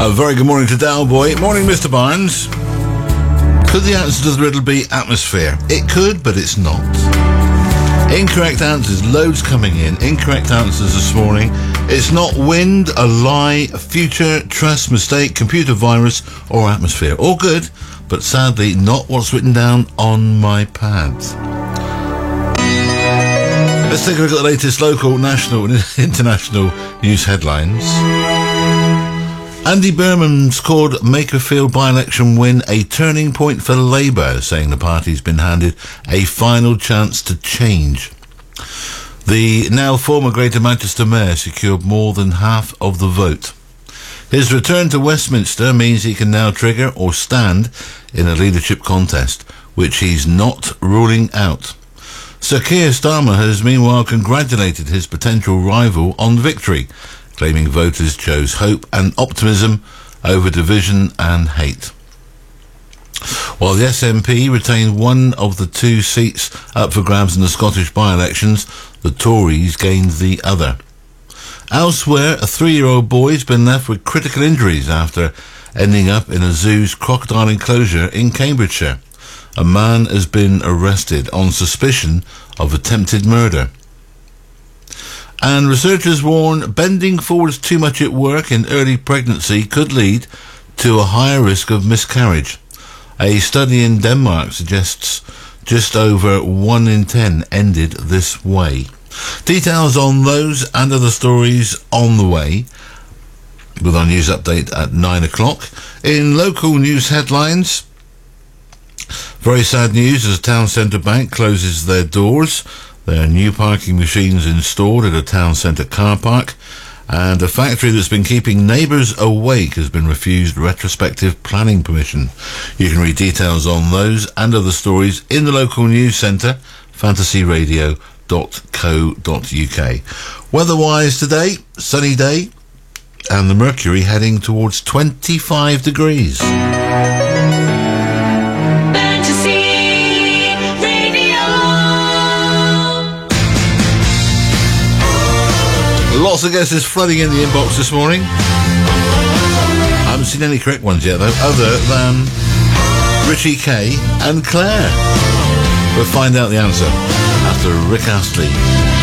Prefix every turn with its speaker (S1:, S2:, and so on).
S1: A very good morning to Dalboy. Morning, Mr. Barnes. Could the answer to the riddle be atmosphere? It could, but it's not. Incorrect answers, loads coming in. Incorrect answers this morning. It's not wind, a lie, future, trust, mistake, computer virus, or atmosphere. All good, but sadly not what's written down on my pad. Let's take a look at the latest local, national and international news headlines. Andy Berman's called Makerfield by-election win a turning point for Labour, saying the party's been handed a final chance to change. The now former Greater Manchester Mayor secured more than half of the vote. His return to Westminster means he can now trigger or stand in a leadership contest, which he's not ruling out. Sir Keir Starmer has meanwhile congratulated his potential rival on victory, claiming voters chose hope and optimism over division and hate. While the SNP retained one of the two seats up for grabs in the Scottish by-elections, the Tories gained the other. Elsewhere, a 3-year-old boy has been left with critical injuries after ending up in a zoo's crocodile enclosure in Cambridgeshire. A man has been arrested on suspicion of attempted murder. And researchers warn bending forwards too much at work in early pregnancy could lead to a higher risk of miscarriage. A study in Denmark suggests just over 1 in 10 ended this way. Details on those and other stories on the way, with our news update at 9 o'clock. In local news headlines, very sad news as a town centre bank closes their doors. There are new parking machines installed at a town centre car park, and a factory that's been keeping neighbours awake has been refused retrospective planning permission. You can read details on those and other stories in the local news centre, fantasyradio.co.uk. Weather-wise today, sunny day, and the mercury heading towards 25 degrees. Lots of guesses flooding in the inbox this morning. I haven't seen any correct ones yet, though, other than Richie K and Claire. We'll find out the answer after Rick Astley.